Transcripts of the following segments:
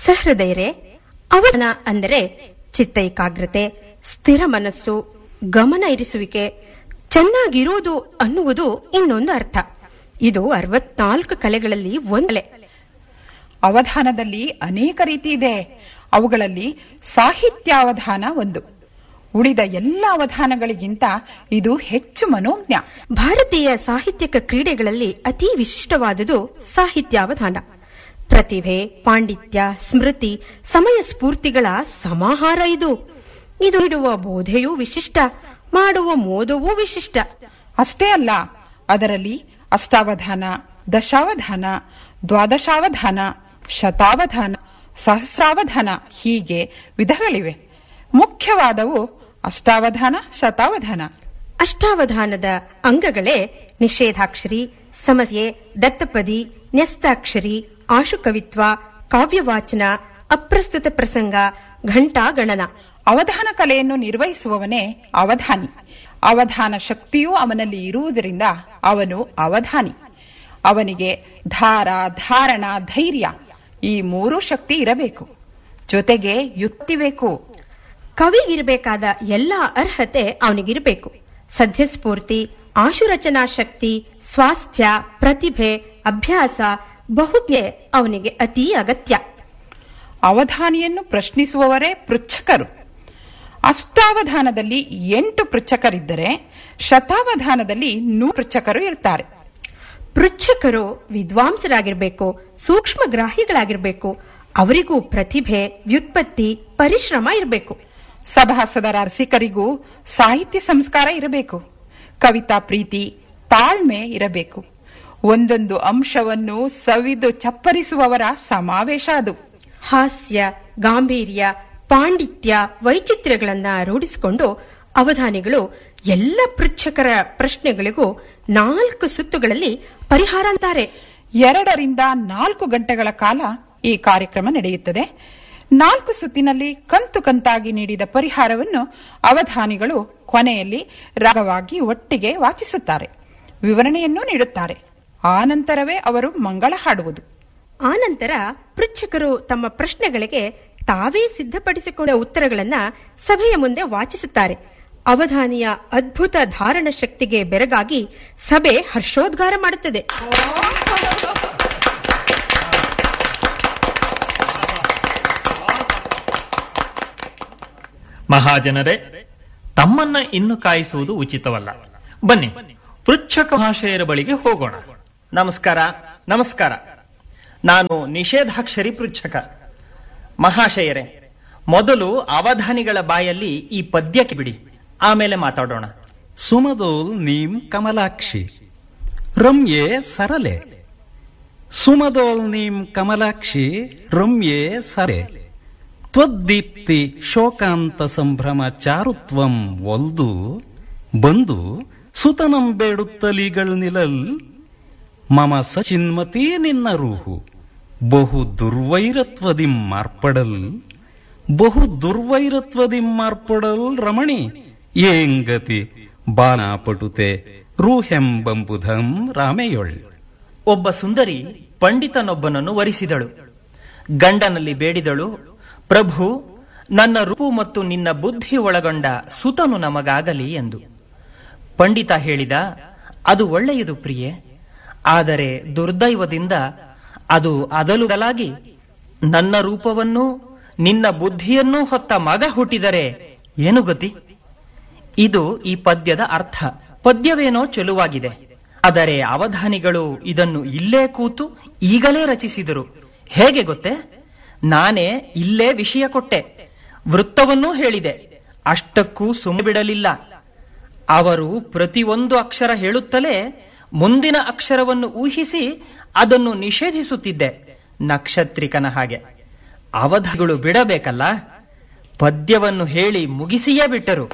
ಸಹೃದಯರೇ, ಅವಧಾನ ಅಂದರೆ ಚಿತ್ತೈಕಾಗ್ರತೆ, ಸ್ಥಿರ ಮನಸ್ಸು, ಗಮನ ಇರಿಸುವಿಕೆ, ಚೆನ್ನಾಗಿರುವುದು ಅನ್ನುವುದು ಇನ್ನೊಂದು ಅರ್ಥ. ಇದು 64 ಕಲೆಗಳಲ್ಲಿ ಒಂದು ಕಲೆ. ಅವಧಾನದಲ್ಲಿ ಅನೇಕ ರೀತಿ ಇದೆ. ಅವುಗಳಲ್ಲಿ ಸಾಹಿತ್ಯಾವಧಾನ ಒಂದು. ಉಳಿದ ಎಲ್ಲ ಅವಧಾನಗಳಿಗಿಂತ ಇದು ಹೆಚ್ಚು ಮನೋಜ್ಞ. ಭಾರತೀಯ ಸಾಹಿತ್ಯಕ ಕ್ರೀಡೆಗಳಲ್ಲಿ ಅತಿ ವಿಶಿಷ್ಟವಾದುದು ಸಾಹಿತ್ಯಾವಧಾನ. ಪ್ರತಿಭೆ, ಪಾಂಡಿತ್ಯ, ಸ್ಮೃತಿ, ಸಮಯ ಸ್ಫೂರ್ತಿಗಳ ಸಮಾಹಾರ ಇದು. ಇದು ಇಡುವ ಬೋಧೆಯೂ ವಿಶಿಷ್ಟ, ಮಾಡುವ ಮೋದವೂ ವಿಶಿಷ್ಟ. ಅಷ್ಟೇ ಅಲ್ಲ, ಅದರಲ್ಲಿ ಅಷ್ಟಾವಧಾನ, ದಶಾವಧಾನ, ದ್ವಾದಶಾವಧಾನ, ಶತಾವಧಾನ, ಸಹಸ್ರಾವಧಾನ ಹೀಗೆ ವಿಧಗಳಿವೆ. ಮುಖ್ಯವಾದವು ಅಷ್ಟಾವಧಾನ, ಶತಾವಧಾನ. ಅಷ್ಟಾವಧಾನದ ಅಂಗಗಳೇ ನಿಷೇಧಾಕ್ಷರಿ, ಸಮಸ್ಯೆ, ದತ್ತಪದಿ, ನ್ಯಸ್ತಾಕ್ಷರಿ, ಆಶುಕವಿತ್ವ, ಕಾವ್ಯವಾಚನ, ಅಪ್ರಸ್ತುತ ಪ್ರಸಂಗ, ಘಂಟಾಗಣನ. ಅವಧಾನ ಕಲೆಯನ್ನು ನಿರ್ವಹಿಸುವವನೇ ಅವಧಾನಿ. ಅವಧಾನ ಶಕ್ತಿಯೂ ಅವನಲ್ಲಿ ಇರುವುದರಿಂದ ಅವನು ಅವಧಾನಿ. ಅವನಿಗೆ ಧಾರ, ಧಾರಣ, ಧೈರ್ಯ ಈ 3 ಶಕ್ತಿ ಇರಬೇಕು. ಜೊತೆಗೆ ಯುಕ್ತಿ ಬೇಕು. ಕವಿಗಿರಬೇಕಾದ ಎಲ್ಲ ಅರ್ಹತೆ ಅವನಿಗಿರಬೇಕು. ಸದ್ಯಸ್ಫೂರ್ತಿ, ಆಶುರಚನಾ ಶಕ್ತಿ, ಸ್ವಾಸ್ಥ್ಯ, ಪ್ರತಿಭೆ, ಅಭ್ಯಾಸ, ಬಹುಜ್ಞೆ ಅವನಿಗೆ ಅತೀ ಅಗತ್ಯ. ಅವಧಾನಿಯನ್ನು ಪ್ರಶ್ನಿಸುವವರೇ ಪೃಚ್ಛಕರು. ಅಷ್ಟಾವಧಾನದಲ್ಲಿ 8 ಪೃಚ್ಛಕರಿದ್ದರೆ ಶತಾವಧಾನದಲ್ಲಿ 100 ಪೃಚ್ಛಕರು ಇರ್ತಾರೆ. ಪೃಚ್ಛಕರು ವಿದ್ವಾಂಸರಾಗಿರಬೇಕು, ಸೂಕ್ಷ್ಮಗ್ರಾಹಿಗಳಾಗಿರಬೇಕು. ಅವರಿಗೂ ಪ್ರತಿಭೆ, ವ್ಯುತ್ಪತ್ತಿ, ಪರಿಶ್ರಮ ಇರಬೇಕು. ಸಭಾಸದರ ರಸಿಕರಿಗೂ ಸಾಹಿತ್ಯ ಸಂಸ್ಕಾರ ಇರಬೇಕು. ಕವಿತಾ ಪ್ರೀತಿ, ತಾಳ್ಮೆ ಇರಬೇಕು. ಒಂದೊಂದು ಅಂಶವನ್ನು ಸವಿದು ಚಪ್ಪರಿಸುವವರ ಸಮಾವೇಶ ಅದು. ಹಾಸ್ಯ, ಗಾಂಭೀರ್ಯ, ಪಾಂಡಿತ್ಯ, ವೈಚಿತ್ರ್ಯಗಳನ್ನ ರೂಢಿಸಿಕೊಂಡು ಅವಧಾನಿಗಳು ಎಲ್ಲ ಪೃಚ್ಛಕರ ಪ್ರಶ್ನೆಗಳಿಗೂ 4 ಸುತ್ತುಗಳಲ್ಲಿ ಪರಿಹಾರ ಅಂತಾರೆ. 2 ರಿಂದ 4 ಗಂಟೆಗಳ ಕಾಲ ಈ ಕಾರ್ಯಕ್ರಮ ನಡೆಯುತ್ತದೆ. 4 ಸುತ್ತಿನಲ್ಲಿ ಕಂತು ಕಂತಾಗಿ ನೀಡಿದ ಪರಿಹಾರವನ್ನು ಅವಧಾನಿಗಳು ಕೊನೆಯಲ್ಲಿ ರಾಗವಾಗಿ ಒಟ್ಟಿಗೆ ವಾಚಿಸುತ್ತಾರೆ, ವಿವರಣೆಯನ್ನೂ ನೀಡುತ್ತಾರೆ. ಆನಂತರವೇ ಅವರು ಮಂಗಳ ಹಾಡುವುದು. ಆನಂತರ ಪೃಚ್ಛಕರು ತಮ್ಮ ಪ್ರಶ್ನೆಗಳಿಗೆ ತಾವೇ ಸಿದ್ಧಪಡಿಸಿಕೊಂಡ ಉತ್ತರಗಳನ್ನು ಸಭೆಯ ಮುಂದೆ ವಾಚಿಸುತ್ತಾರೆ. ಅವಧಾನಿಯ ಅದ್ಭುತ ಧಾರಣ ಶಕ್ತಿಗೆ ಬೆರಗಾಗಿ ಸಭೆ ಹರ್ಷೋದ್ಗಾರ ಮಾಡುತ್ತದೆ. ಮಹಾಜನರೇ, ತಮ್ಮನ್ನ ಇನ್ನು ಕಾಯಿಸುವುದು ಉಚಿತವಲ್ಲ. ಬನ್ನಿ, ಪೃಚ್ಛಕ ಮಹಾಶಯರ ಬಳಿಗೆ ಹೋಗೋಣ. ನಮಸ್ಕಾರ. ನಮಸ್ಕಾರ. ನಾನು ನಿಷೇಧಾಕ್ಷರಿ ಪೃಚ್ಛಕ. ಮಹಾಶಯರೇ, ಮೊದಲು ಅವಧಾನಿಗಳ ಬಾಯಲ್ಲಿ ಈ ಪದ್ಯಕ್ಕೆ ಬಿಡಿ, ಆಮೇಲೆ ಮಾತಾಡೋಣ. ಸುಮದೋಲ್ ನೀಂ ಕಮಲಾಕ್ಷಿ ರಮ್ಯೆ ಸರಳೆ. ಸುಮದೋಲ್ ನೀಂ ಕಮಲಾಕ್ಷಿ ರಮ್ಯೆ ಸರೆ. ತ್ವದ್ದೀಪ್ತಿ ಶೋಕಾಂತ ಸಂಭ್ರಮ ಚಾರುತ್ವಂ ಒಲ್ದು ಬಂದು ಸುತನಂ ಬೇಡುತ್ತಲಿಗಳ್ ನಿಲಲ್. ಮಮ ಸಚಿನ್ಮತಿ ನಿನ್ನ ರೂಹು ಬಹು ದುರ್ವೈರತ್ವದಿಂ ಮಾರ್ಪಡಲ್. ಬಹು ದುರ್ವೈರತ್ವದಿಂ ಮಾರ್ಪಡಲ್ ರಮಣಿ ಏಂಗತಿ ಬಾನಾಪಟುತೆ ರೂಹೆಂಬಂಬುಧಂ ರಾಮೆಯೊಳ್. ಒಬ್ಬ ಸುಂದರಿ ಪಂಡಿತನೊಬ್ಬನನ್ನು ವರಿಸಿದಳು. ಗಂಡನಲ್ಲಿ ಬೇಡಿದಳು, ಪ್ರಭು, ನನ್ನ ರೂಪು ಮತ್ತು ನಿನ್ನ ಬುದ್ಧಿ ಒಳಗೊಂಡ ಸುತನು ನಮಗಾಗಲಿ ಎಂದು. ಪಂಡಿತ ಹೇಳಿದ, ಅದು ಒಳ್ಳೆಯದು ಪ್ರಿಯೆ, ಆದರೆ ದುರ್ದೈವದಿಂದ ಅದು ಅದಲುಗಲಾಗಿ ನನ್ನ ರೂಪವನ್ನೂ ನಿನ್ನ ಬುದ್ಧಿಯನ್ನೂ ಹೊತ್ತ ಮಗ ಹುಟ್ಟಿದರೆ ಏನು ಗತಿ? ಇದು ಈ ಪದ್ಯದ ಅರ್ಥ. ಪದ್ಯವೇನೋ ಚೆಲುವಾಗಿದೆ, ಆದರೆ ಅವಧಾನಿಗಳು ಇದನ್ನು ಇಲ್ಲೇ ಕೂತು ಈಗಲೇ ರಚಿಸಿದರು. ಹೇಗೆ ಗೊತ್ತೇ? ನಾನೇ ಇಲ್ಲೇ ವಿಷಯ ಕೊಟ್ಟೆ, ವೃತ್ತವನ್ನೂ ಹೇಳಿದೆ. ಅಷ್ಟಕ್ಕೂ ಸುಮ್ಮನೆ ಬಿಡಲಿಲ್ಲ. ಅವರು ಪ್ರತಿಯೊಂದು ಅಕ್ಷರ ಹೇಳುತ್ತಲೇ ಮುಂದಿನ ಅಕ್ಷರವನ್ನು ಊಹಿಸಿ ಅದನ್ನು ನಿಷೇಧಿಸುತ್ತಿದ್ದೆ, ನಕ್ಷತ್ರಿಕನ ಹಾಗೆ. ಅವಧಾನಿಗಳು ಬಿಡಬೇಕಲ್ಲ, ಪದ್ಯವನ್ನು ಹೇಳಿ ಮುಗಿಸಿಯೇ ಬಿಟ್ಟರು.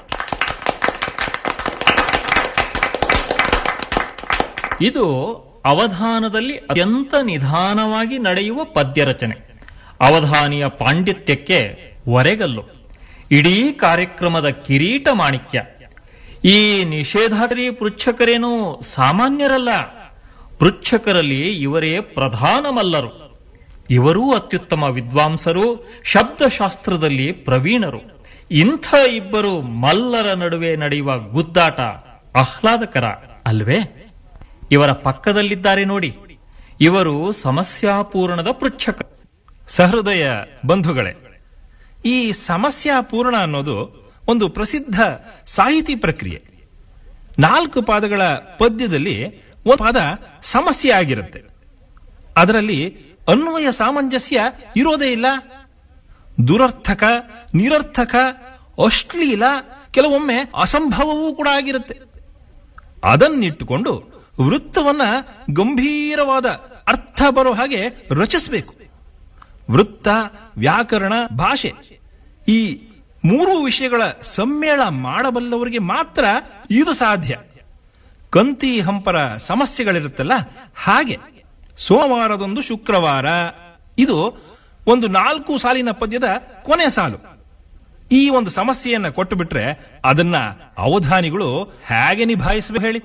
ಇದು ಅವಧಾನದಲ್ಲಿ ಅತ್ಯಂತ ನಿಧಾನವಾಗಿ ನಡೆಯುವ ಪದ್ಯ ರಚನೆ. ಅವಧಾನಿಯ ಪಾಂಡಿತ್ಯಕ್ಕೆ ಒರೆಗಲ್ಲು, ಇಡೀ ಕಾರ್ಯಕ್ರಮದ ಕಿರೀಟ ಮಾಣಿಕ್ಯ. ಈ ನಿಷೇಧಾರಿ ಪೃಚ್ಛಕರೇನೂ ಸಾಮಾನ್ಯರಲ್ಲ. ಪೃಚ್ಛಕರಲ್ಲಿ ಇವರೇ ಪ್ರಧಾನ ಮಲ್ಲರು. ಇವರೂ ಅತ್ಯುತ್ತಮ ವಿದ್ವಾಂಸರು, ಶಬ್ದಶಾಸ್ತ್ರದಲ್ಲಿ ಪ್ರವೀಣರು. ಇಂಥ ಇಬ್ಬರು ಮಲ್ಲರ ನಡುವೆ ನಡೆಯುವ ಗುದ್ದಾಟ ಆಹ್ಲಾದಕರ ಅಲ್ವೇ? ಇವರ ಪಕ್ಕದಲ್ಲಿದ್ದಾರೆ ನೋಡಿ, ಇವರು ಸಮಸ್ಯಾಪೂರ್ಣದ ಪೃಚ್ಛಕ. ಸಹೃದಯ ಬಂಧುಗಳೇ, ಈ ಸಮಸ್ಯಾಪೂರ್ಣ ಅನ್ನೋದು ಒಂದು ಪ್ರಸಿದ್ಧ ಸಾಹಿತಿ ಪ್ರಕ್ರಿಯೆ. 4 ಪಾದಗಳ ಪದ್ಯದಲ್ಲಿ ಒಂದು ಪಾದ ಸಮಸ್ಯೆ ಆಗಿರುತ್ತೆ. ಅದರಲ್ಲಿ ಅನ್ವಯ ಸಾಮಂಜಸ್ಯ ಇರೋದೇ ಇಲ್ಲ. ದುರರ್ಥಕ, ನಿರರ್ಥಕ, ಅಶ್ಲೀಲ, ಕೆಲವೊಮ್ಮೆ ಅಸಂಭವವೂ ಕೂಡ ಆಗಿರುತ್ತೆ. ಅದನ್ನಿಟ್ಟುಕೊಂಡು ವೃತ್ತವನ್ನ ಗಂಭೀರವಾದ ಅರ್ಥ ಬರೋ ಹಾಗೆ ರಚಿಸಬೇಕು. ವೃತ್ತ, ವ್ಯಾಕರಣ, ಭಾಷೆ ಈ 3 ವಿಷಯಗಳ ಸಮ್ಮೇಳ ಮಾಡಬಲ್ಲವರಿಗೆ ಮಾತ್ರ ಇದು ಸಾಧ್ಯ. ಕಂತಿ ಹಂಪರ ಸಮಸ್ಯೆಗಳಿರುತ್ತಲ್ಲ, ಹಾಗೆ ಸೋಮವಾರದೊಂದು ಶುಕ್ರವಾರ ಇದು ಒಂದು 4 ಸಾಲಿನ ಪದ್ಯದ ಕೊನೆ ಸಾಲು. ಈ ಒಂದು ಸಮಸ್ಯೆಯನ್ನ ಕೊಟ್ಟು ಬಿಟ್ರೆ ಅದನ್ನ ಅವಧಾನಿಗಳು ಹೇಗೆ ನಿಭಾಯಿಸಬೇಕು ಹೇಳಿ?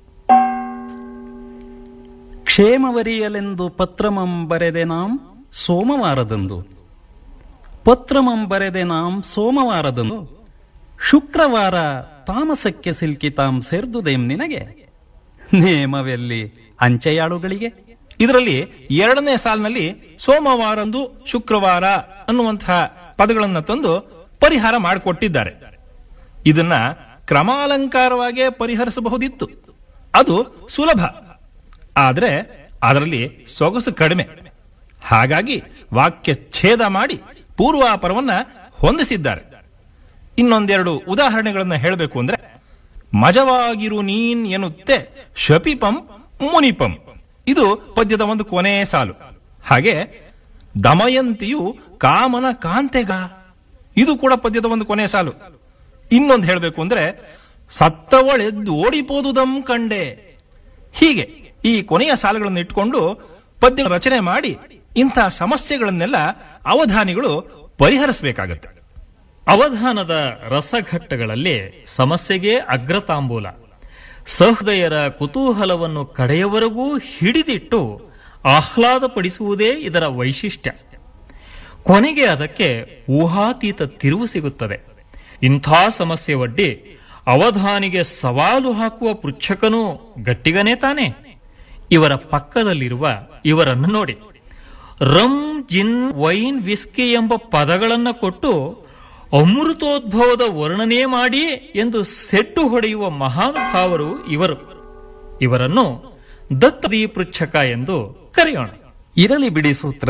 ಕ್ಷೇಮವರಿಯಲೆಂದು ಪತ್ರಮಂ ಬರೆದೆ ನಾಂ ಸೋಮವಾರದಂದು, ಪತ್ರಮಂ ಬರೆದೆ ನಾಂ ಸೋಮವಾರದಂದು, ಶುಕ್ರವಾರ ತಾಮಸಕ್ಕೆ ಸಿಲ್ಕಿ ತಾಂ ಸೇರ್ದುದೇಂ ನಿನಗೆ, ನೇಮವೆಲ್ಲಿ ಅಂಚೆಯಾಳುಗಳಿಗೆ. ಇದರಲ್ಲಿ 2ನೇ ಸಾಲಿನಲ್ಲಿ ಸೋಮವಾರಂದು ಶುಕ್ರವಾರ ಅನ್ನುವಂತಹ ಪದಗಳನ್ನು ತಂದು ಪರಿಹಾರ ಮಾಡಿಕೊಟ್ಟಿದ್ದಾರೆ. ಇದನ್ನ ಕ್ರಮಾಲಂಕಾರವಾಗೇ ಪರಿಹರಿಸಬಹುದಿತ್ತು. ಅದು ಸುಲಭ. ಆದರೆ ಅದರಲ್ಲಿ ಸೊಗಸು ಕಡಿಮೆ. ಹಾಗಾಗಿ ವಾಕ್ಯ ಛೇದ ಮಾಡಿ ಪೂರ್ವಾಪರವನ್ನ ಹೊಂದಿಸಿದ್ದಾರೆ. ಇನ್ನೊಂದೆರಡು ಉದಾಹರಣೆಗಳನ್ನ ಹೇಳಬೇಕು ಅಂದ್ರೆ, ಮಜವಾಗಿರು ನೀನ್ ಎನ್ನುತ್ತೆ ಶಪಿಪಂ ಮುನಿಪಂ, ಇದು ಪದ್ಯದ ಒಂದು ಕೊನೆಯ ಸಾಲು. ಹಾಗೆ ದಮಯಂತಿಯು ಕಾಮನ ಕಾಂತೆಗ, ಇದು ಕೂಡ ಪದ್ಯದ ಒಂದು ಕೊನೆಯ ಸಾಲು. ಇನ್ನೊಂದು ಹೇಳಬೇಕು ಅಂದ್ರೆ, ಸತ್ತವಳೆದ್ದು ಓಡಿಪೋದುದಂ ಕಂಡೆ. ಹೀಗೆ ಈ ಕೊನೆಯ ಸಾಲುಗಳನ್ನು ಇಟ್ಕೊಂಡು ಪದ್ಯ ರಚನೆ ಮಾಡಿ ಇಂಥ ಸಮಸ್ಯೆಗಳನ್ನೆಲ್ಲ ಅವಧಾನಿಗಳು ಪರಿಹರಿಸಬೇಕಾಗತ್ತೆ. ಅವಧಾನದ ರಸಘಟ್ಟಗಳಲ್ಲಿ ಸಮಸ್ಯೆಗೆ ಅಗ್ರತಾಂಬೂಲ. ಸಹೃದಯರ ಕುತೂಹಲವನ್ನು ಕಡೆಯವರೆಗೂ ಹಿಡಿದಿಟ್ಟು ಆಹ್ಲಾದಪಡಿಸುವುದೇ ಇದರ ವೈಶಿಷ್ಟ್ಯ. ಕೊನೆಗೆ ಅದಕ್ಕೆ ಊಹಾತೀತ ತಿರುವು ಸಿಗುತ್ತದೆ. ಇಂಥ ಸಮಸ್ಯೆ ಒಡ್ಡಿ ಅವಧಾನಿಗೆ ಸವಾಲು ಹಾಕುವ ಪೃಚ್ಛಕನೂ ಗಟ್ಟಿಗನೇ ತಾನೆ. ಇವರ ಪಕ್ಕದಲ್ಲಿರುವ ಇವರನ್ನು ನೋಡಿ. ರಮ್, ಜಿನ್, ವೈನ್, ವಿಸ್ಕಿ ಎಂಬ ಪದಗಳನ್ನು ಕೊಟ್ಟು ಅಮೃತೋದ್ಭವದ ವರ್ಣನೆ ಮಾಡಿ ಎಂದು ಸೆಡ್ಡು ಹೊಡೆಯುವ ಮಹಾನುಭಾವರು ಇವರು. ಇವರನ್ನು ದತ್ತದಿ ಪೃಚ್ಛಕ ಎಂದು ಕರೆಯೋಣ. ಇರಲಿ ಬಿಡಿ ಸೂತ್ರ